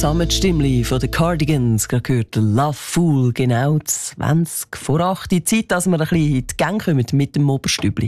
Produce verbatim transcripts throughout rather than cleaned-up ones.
zusammen die Stimme von den Cardigans, gerade gehört Love Fool, genau zwanzig vor acht. Die Zeit, dass wir ein bisschen in die Gänge kommen mit dem Oberstübli.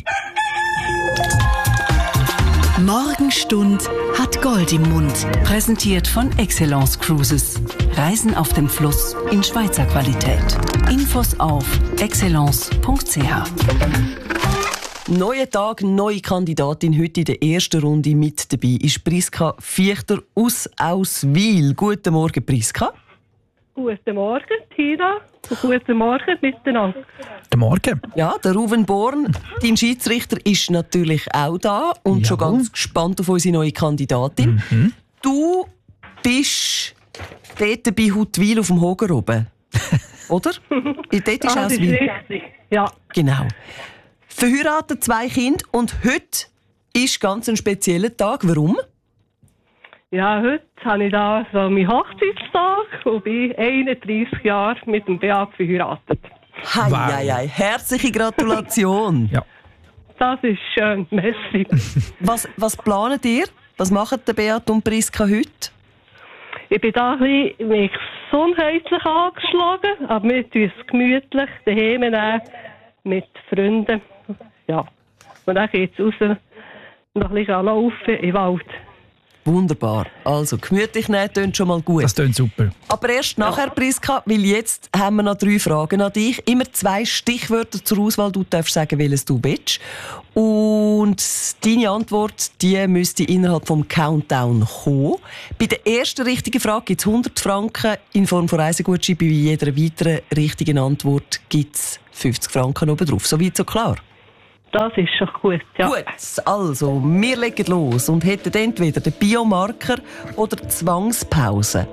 Morgenstund hat Gold im Mund. Präsentiert von Excellence Cruises. Reisen auf dem Fluss in Schweizer Qualität. Infos auf excellence punkt c h. Neuer Tag, neue Kandidatin. Heute in der ersten Runde mit dabei ist Priska Viechter aus Auswil. Guten Morgen, Priska. Guten Morgen, Tina. Guten Morgen miteinander. Guten Morgen. Ja, der Ruven Born, dein Schiedsrichter, ist natürlich auch da und ja. schon ganz gespannt auf unsere neue Kandidatin. Mhm. Du bist dort bei Huttwil auf dem Hoger oben, oder? Dort ist Ah, das ist Auswil. richtig. Ja. Genau. Verheiratet, zwei Kinder und heute ist ganz ein spezieller Tag. Warum? Ja, heute habe ich da so meinen Hochzeitstag und bin einunddreissig Jahre mit dem Beat verheiratet. Hei, Wow. hei, hei. Herzliche Gratulation. Ja. Das ist schön, merci. Was, was planet ihr? Was machen der Beat und Priska heute? Ich bin da ein bisschen mich gesundheitlich angeschlagen, aber wir tun es gemütlich daheim nehmen, mit Freunden. Ja. Und dann geht es raus und ein bisschen laufen im Wald. Wunderbar. Also, gemütlich nehmen tönt schon mal gut. Das klingt super. Aber erst nachher, Priska, weil jetzt haben wir noch drei Fragen an dich. Immer zwei Stichwörter zur Auswahl. Du darfst sagen, welches du willst. Und deine Antwort, die müsste innerhalb vom Countdown kommen. Bei der ersten richtigen Frage gibt es hundert Franken in Form von Reisegutschein. Bei jeder weiteren richtigen Antwort gibt es fünfzig Franken oben drauf. Soweit so klar? Das ist schon gut, ja. Gut, also, wir legen los und hätten entweder den Biomarker oder die Zwangspause.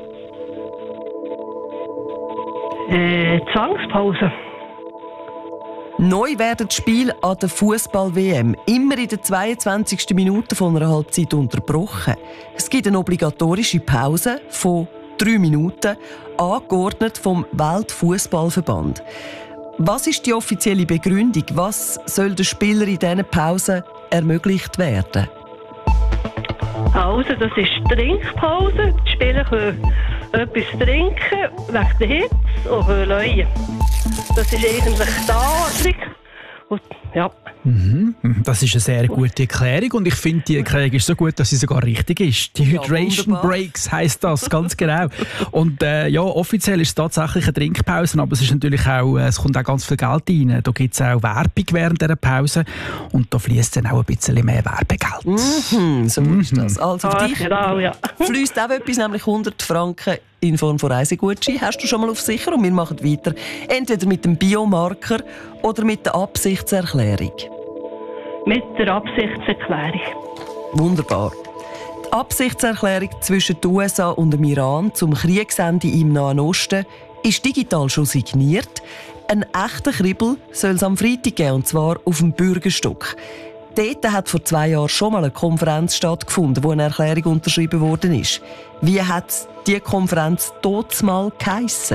Äh, Zwangspause. Neu werden die Spiele an der Fußball-W M immer in der zweiundzwanzigsten Minute von einer Halbzeit unterbrochen. Es gibt eine obligatorische Pause von drei Minuten, angeordnet vom Weltfußballverband. Was ist die offizielle Begründung? Was soll den Spielern in diesen Pausen ermöglicht werden? Also, das ist Trinkpause. Die Spieler können etwas trinken, wegen der Hitze und können leuen. Das ist eigentlich die Anordnung. Und, ja. Mhm. Das ist eine sehr gute Erklärung und ich finde, die Erklärung ist so gut, dass sie sogar richtig ist. Die Ja, Hydration wunderbar. Breaks heisst das, ganz genau. Und äh, ja, offiziell ist es tatsächlich eine Trinkpause, aber es ist natürlich auch, äh, es kommt auch ganz viel Geld rein. Da gibt es auch Werbung während dieser Pause und da fließt dann auch ein bisschen mehr Werbegeld. Mhm, so ist das. Also für Ah, dich genau, ja. fließt auch etwas, nämlich hundert Franken in Form von Reisegutschein. Hast du schon mal auf sicher? Und wir machen weiter. Entweder mit dem Biomarker oder mit der Absichtserklärung. Mit der Absichtserklärung. Wunderbar. Die Absichtserklärung zwischen den U S A und dem Iran zum Kriegsende im Nahen Osten ist digital schon signiert. Ein echter Kribbel soll es am Freitag geben, und zwar auf dem Bürgerstock. Dort hat vor zwei Jahren schon mal eine Konferenz stattgefunden, wo eine Erklärung unterschrieben worden ist. Wie hat diese Konferenz damals geheissen?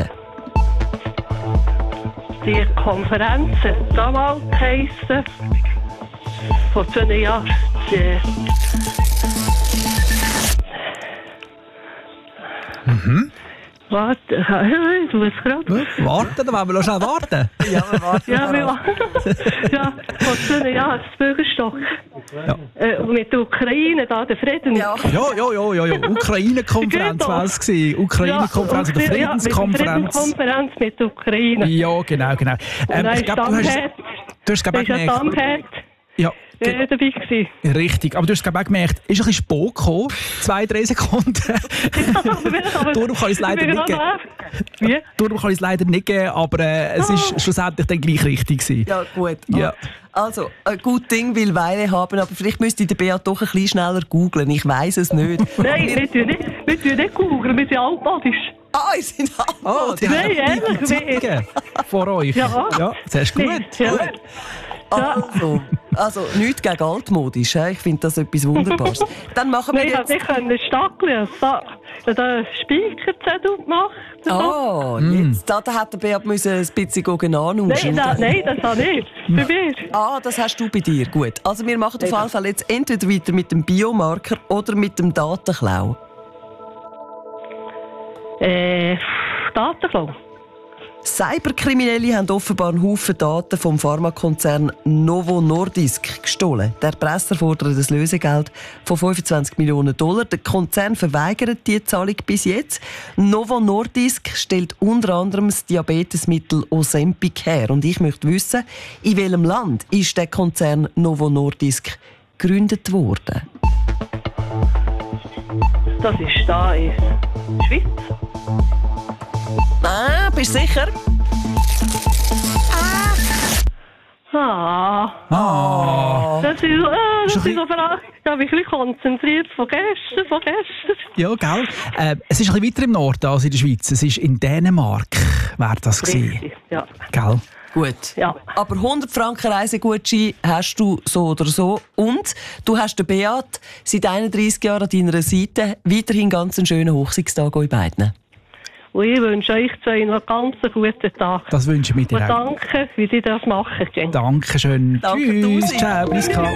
Die Konferenz hat damals geheissen, vor zwei Jahren, die Mhm. Warte, ich muss gerade. Warten, da wollen wir noch schnell warten. Ja, wir warten. Ja, wir warten. Ja, vor zwei Jahren, das Bürgerstock. Ja. Äh, mit der Ukraine, da, der Frieden. Ja. Ja, ja, ja, ja, ja. Ukraine-Konferenz war es gewesen. Ukraine-Konferenz oder Ja, Friedenskonferenz. Friedenskonferenz mit der Ukraine. Ja, genau, genau. Und Ähm, dann ich ist glaube, du hast, Damherd, du hast glaube da ich ist ja gemerkt. Damherd Ja, äh, dabei gewesen. richtig. Aber du hast glaube ich gemerkt, ist ein bisschen Sport gekommen. Zwei, drei Sekunden. Darum kann ich es leider nicht geben. Wie? Darum kann ich es leider nicht geben, aber äh, es ist schlussendlich dann gleich richtig gewesen. Ja, gut. Ja. Also, ein gutes Ding will Weile haben, aber vielleicht müsste der Beat doch ein bisschen schneller googlen. Ich weiss es nicht. Nein, wir tun nicht, wir tun nicht googeln, wir sind altmodisch. Ah, ihr seid Oh, die Nein, haben ehrlich, die Zeitungen vor euch. Ja. Ja, sehr gut. Ja. Also, also nichts gegen altmodisch. he? Ich finde das etwas Wunderbares. Dann machen wir Nein, jetzt... ich konnte nicht stackeln. Ich habe einen Speakerzettel gemacht. Ah, jetzt, da, da hat der Beat müssen ein bisschen nachschauen. Nein, das, nein, das habe ich nicht. Bei mir. Ah, das hast du bei dir. Gut. Also wir machen auf jeden Fall jetzt entweder weiter mit dem Biomarker oder mit dem Datenklau. Äh, Datenklau. Cyberkriminelle haben offenbar einen Haufen Daten vom Pharmakonzern Novo Nordisk gestohlen. Der Erpresser fordert ein Lösegeld von fünfundzwanzig Millionen Dollar. Der Konzern verweigert die Zahlung bis jetzt. Novo Nordisk stellt unter anderem das Diabetesmittel Ozempic her. Und ich möchte wissen, in welchem Land ist der Konzern Novo Nordisk gegründet worden? Das ist da in der Schweiz. Ah, bist du sicher? Ah. Ah. Das ist, äh, das Schon ist so Frage. Da bin ich ein bisschen konzentriert von gestern, von gestern. Ja, gell? Äh, es ist ein bisschen weiter im Norden als in der Schweiz. Es ist in Dänemark, wäre das gewesen. Richtig, ja. Gell? Gut. Ja. Aber hundert Franken Reisegutschein hast du so oder so. Und du hast den Beat seit einunddreissig Jahren an deiner Seite. Weiterhin ganz einen schönen Hochzeitstag euch beiden. Und ich wünsche euch zwei noch ganz einen guten Tag. Das wünsche ich mir dir Und auch. danke, wie Sie das machen. Jen. Dankeschön. Danke, Tschüss. Tusi. Ciao. Briska.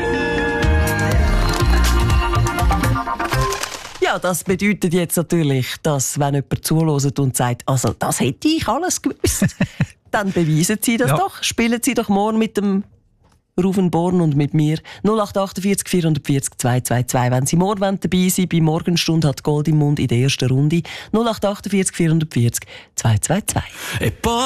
Ja, das bedeutet jetzt natürlich, dass wenn jemand zuhört und sagt, also das hätte ich alles gewusst, dann beweisen Sie das Ja. doch. Spielen Sie doch morgen mit dem Rufen Born und mit mir null acht achtundvierzig vierhundertvierzig zweihundertzweiundzwanzig. Wenn Sie morgen dabei sind, bei Morgenstunde hat Gold im Mund in der ersten Runde null acht achtundvierzig vierhundertvierzig zweihundertzweiundzwanzig.